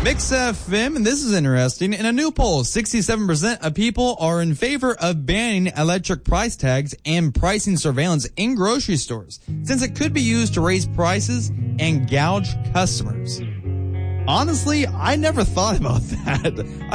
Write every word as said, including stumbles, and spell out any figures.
Mix F M, and this is interesting. In a new poll, sixty-seven percent of people are in favor of banning electric price tags and pricing surveillance in grocery stores, since it could be used to raise prices and gouge customers. Honestly, I never thought about that.